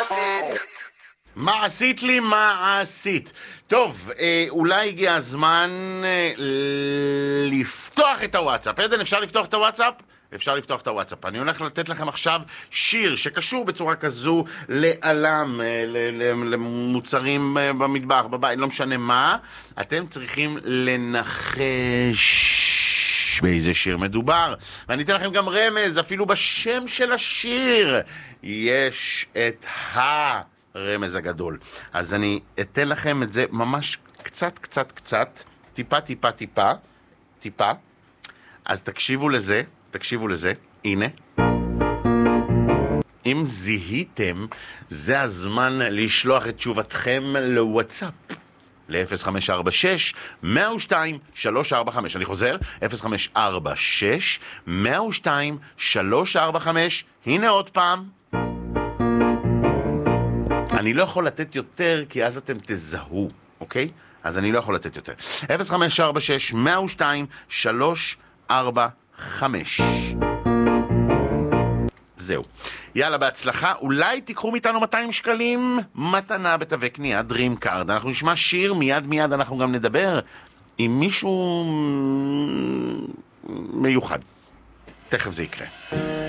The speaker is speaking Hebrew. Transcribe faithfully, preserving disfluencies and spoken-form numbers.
עשית? מה עשית לי? מה עשית? טוב, אה, אולי הגיע הזמן אה, לפתוח את הוואטסאפ. עדן, אפשר לפתוח את הוואטסאפ? אפשר לפתוח את הוואטסאפ. אני הולך לתת לכם עכשיו שיר שקשור בצורה כזו לעלם, למוצרים במטבח, בבית, לא משנה מה. אתם צריכים לנחש באיזה שיר מדובר. ואני אתן לכם גם רמז, אפילו בשם של השיר יש את הרמז הגדול. אז אני אתן לכם את זה ממש קצת, קצת, קצת, טיפה, טיפה, טיפה, טיפה. אז תקשיבו לזה. תקשיבו לזה, הנה. אם זיהיתם, זה הזמן לשלוח את תשובתכם לוואטסאפ. ל-אפס חמש ארבע שש מאה ושתיים שלוש ארבע חמש. אני חוזר, אפס חמש ארבע שש מאה ושתיים שלוש ארבע חמש. הנה עוד פעם. אני לא יכול לתת יותר, כי אז אתם תזהו, אוקיי? אז אני לא יכול לתת יותר. אפס חמש ארבע שש מאה ושתיים שלוש ארבע חמש. זהו. יאללה, בהצלחה. אולי תיקחו מאיתנו מאתיים שקלים מתנה בתווי קנייה דרים קארד. אנחנו נשמע שיר, מיד מיד אנחנו גם נדבר עם מישהו מיוחד. תכף זה יקרה.